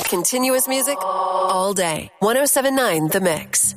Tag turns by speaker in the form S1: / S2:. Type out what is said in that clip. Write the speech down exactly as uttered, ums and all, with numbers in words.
S1: Continuous music all day. ten seventy-nine The Mix.